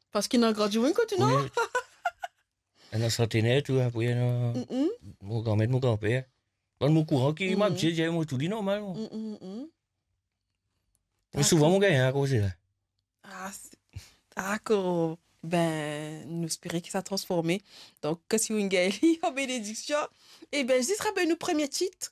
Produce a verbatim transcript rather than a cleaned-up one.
Parce qu'il n'a grandi un côté, non? Oui, un a centenaire, tout, après, un Mm, mm, mon grand-mère, mon grand-père. Dans mon courant qui m'a mm, dit, j'ai moi tout dit normal. mm, mm, mm. Mais souvent, mon D'accord. gars, à cause de là. Ah, c'est- d'accord. Ben, nous espérons qu'il s'est transformé. Donc, que si vous avez en bénédiction, eh ben, ce sera ben, nos premiers titres.